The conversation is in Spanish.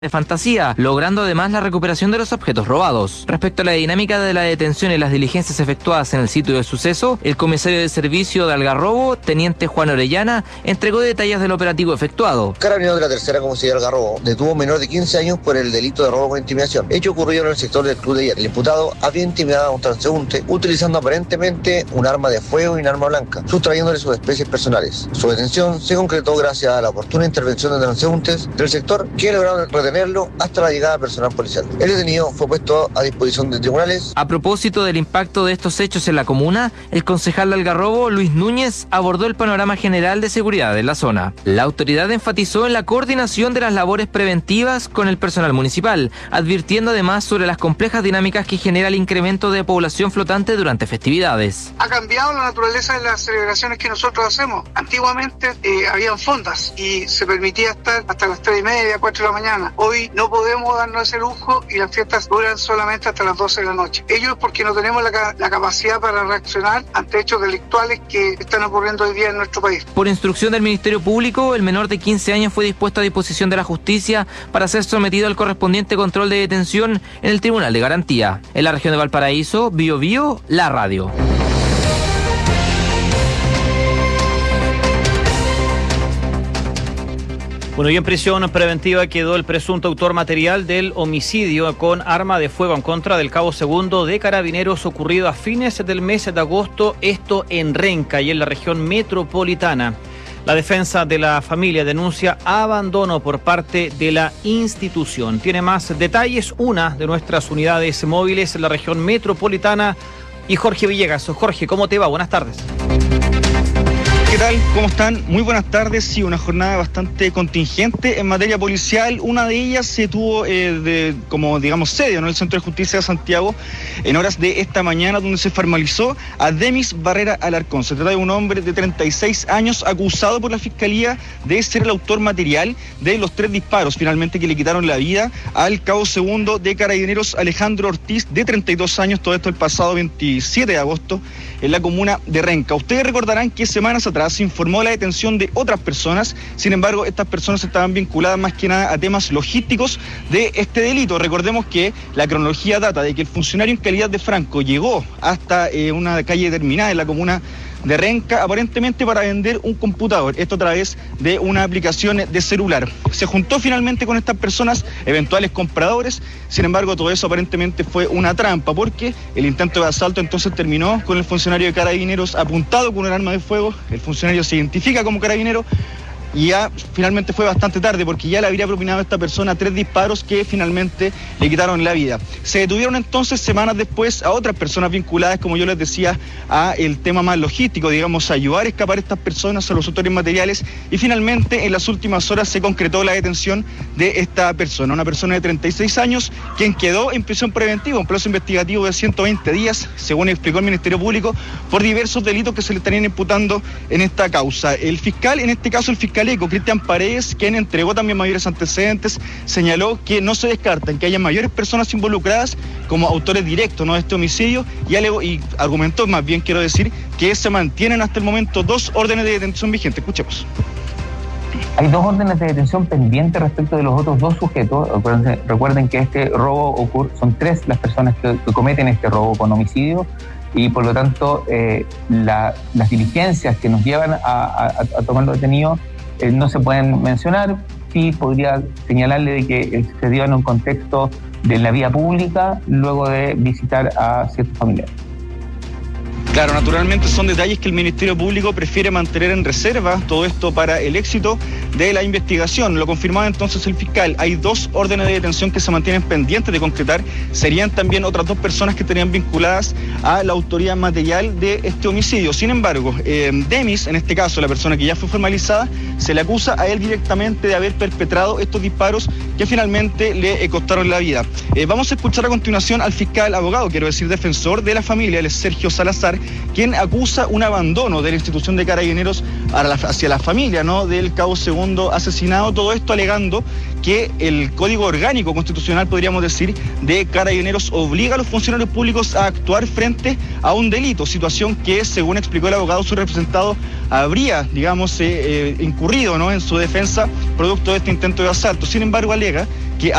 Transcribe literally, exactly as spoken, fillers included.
de fantasía, logrando además la recuperación de los objetos robados. Respecto a la dinámica de la detención y las diligencias efectuadas en el sitio del suceso, el comisario de servicio de Algarrobo, teniente Juan Orellana, entregó detalles del operativo efectuado. Carabineros de la tercera comisaría de Algarrobo detuvo a un menor de quince años por el delito de robo con intimidación, hecho ocurrido en el sector del Club de Hierro. El imputado había intimidado a un transeúnte utilizando aparentemente un arma de fuego y un arma blanca, sustrayéndole sus especies personales. Su detención se concretó gracias a la oportuna intervención de transeúntes del sector que lograron retener hasta la llegada personal policial. El detenido fue puesto a disposición de tribunales. A propósito del impacto de estos hechos en la comuna, el concejal de Algarrobo, Luis Núñez, abordó el panorama general de seguridad en la zona. La autoridad enfatizó en la coordinación de las labores preventivas con el personal municipal, advirtiendo además sobre las complejas dinámicas que genera el incremento de población flotante durante festividades. Ha cambiado la naturaleza de las celebraciones que nosotros hacemos. Antiguamente eh, habían fondas y se permitía estar hasta las tres y media, cuatro de la mañana. Hoy no podemos darnos ese lujo y las fiestas duran solamente hasta las doce de la noche. Ello es porque no tenemos la, la capacidad para reaccionar ante hechos delictuales que están ocurriendo hoy día en nuestro país. Por instrucción del Ministerio Público, el menor de quince años fue dispuesto a disposición de la justicia para ser sometido al correspondiente control de detención en el Tribunal de Garantía. En la región de Valparaíso, Bio Bio, la radio. Bueno, y en prisión preventiva quedó el presunto autor material del homicidio con arma de fuego en contra del cabo segundo de Carabineros ocurrido a fines del mes de agosto, esto en Renca y en la región metropolitana. La defensa de la familia denuncia abandono por parte de la institución. Tiene más detalles una de nuestras unidades móviles en la región metropolitana y Jorge Villegas. Jorge, ¿cómo te va? Buenas tardes. ¿Qué tal? ¿Cómo están? Muy buenas tardes. Sí, una jornada bastante contingente en materia policial. Una de ellas se tuvo eh, de, como digamos sede, ¿no?, el Centro de Justicia de Santiago en horas de esta mañana, donde se formalizó a Demis Barrera Alarcón. Se trata de un hombre de treinta y seis años acusado por la Fiscalía de ser el autor material de los tres disparos finalmente que le quitaron la vida al cabo segundo de Carabineros Alejandro Ortiz, de treinta y dos años, todo esto el pasado veintisiete de agosto en la comuna de Renca. Ustedes recordarán que semanas atrás se informó la detención de otras personas, sin embargo estas personas estaban vinculadas más que nada a temas logísticos de este delito. Recordemos que la cronología data de que el funcionario en calidad de franco llegó hasta eh, una calle determinada en la comuna de Renca, aparentemente para vender un computador, esto a través de una aplicación de celular. Se juntó finalmente con estas personas, eventuales compradores, sin embargo todo eso aparentemente fue una trampa, porque el intento de asalto entonces terminó con el funcionario de Carabineros apuntado con un arma de fuego. El funcionario se identifica como carabinero y ya finalmente fue bastante tarde, porque ya le habría propinado a esta persona tres disparos que finalmente le quitaron la vida. Se detuvieron entonces semanas después a otras personas vinculadas, como yo les decía, a el tema más logístico, digamos, a ayudar a escapar a estas personas, a los autores materiales, y finalmente en las últimas horas se concretó la detención de esta persona, una persona de treinta y seis años, quien quedó en prisión preventiva, un plazo investigativo de ciento veinte días, según explicó el Ministerio Público, por diversos delitos que se le estarían imputando en esta causa. El fiscal, en este caso el fiscal Eco, Cristian Paredes, quien entregó también mayores antecedentes, señaló que no se descartan que haya mayores personas involucradas como autores directos, ¿no?, de este homicidio, y, alegó, y argumentó, más bien quiero decir, que se mantienen hasta el momento dos órdenes de detención vigentes. Escuchemos. Hay dos órdenes de detención pendientes respecto de los otros dos sujetos. Recuerden, recuerden que este robo ocurre, son tres las personas que, que cometen este robo con homicidio, y por lo tanto eh, la, las diligencias que nos llevan a, a, a tomarlo detenido eh, no se pueden mencionar. Sí podría señalarle de que se dio en un contexto de la vía pública luego de visitar a ciertos familiares. Claro, naturalmente son detalles que el Ministerio Público prefiere mantener en reserva, todo esto para el éxito de la investigación. Lo confirmaba entonces el fiscal. Hay dos órdenes de detención que se mantienen pendientes de concretar. Serían también otras dos personas que estarían vinculadas a la autoría material de este homicidio. Sin embargo, eh, Demis, en este caso la persona que ya fue formalizada, se le acusa a él directamente de haber perpetrado estos disparos que finalmente le costaron la vida. Eh, vamos a escuchar a continuación al fiscal abogado, quiero decir defensor de la familia, el Sergio Salazar, quien acusa un abandono de la institución de Carabineros hacia la familia, ¿no?, del cabo segundo asesinado. Todo esto alegando que el Código Orgánico Constitucional, podríamos decir, de Carabineros obliga a los funcionarios públicos a actuar frente a un delito, situación que, según explicó el abogado, su representado habría, digamos, eh, eh, incurrido, ¿no?, en su defensa producto de este intento de asalto. Sin embargo, alega que